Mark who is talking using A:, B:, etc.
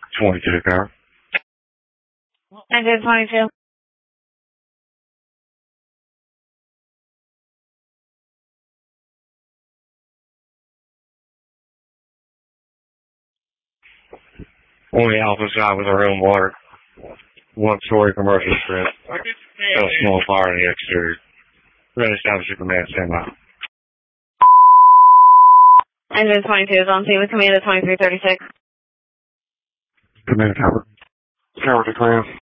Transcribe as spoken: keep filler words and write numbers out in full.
A: twenty-two, car.
B: Engine twenty-two.
A: Only Alpha shot with our own water. One-story commercial strip. A small fire in the exterior. Ready to establish your command, stand by.
B: Engine twenty-two is on scene with Commander twenty-three thirty-six.
A: Command, Tower. Tower to command.